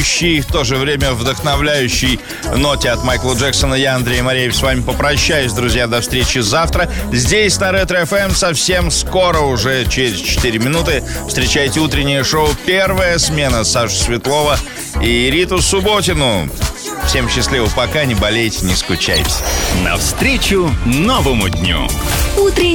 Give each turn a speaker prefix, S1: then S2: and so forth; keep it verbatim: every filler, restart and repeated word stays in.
S1: в то же время вдохновляющей ноте от Майкла Джексона. Я, Андрей Мореев, с вами попрощаюсь, друзья. До встречи завтра. Здесь на Ретро-эф эм совсем скоро, уже через четыре минуты, встречайте утреннее шоу «Первая смена». Саша Светлова и Риту Субботину. Всем счастливо, пока, не болейте, не скучайте.
S2: Навстречу новому дню.
S3: Утренний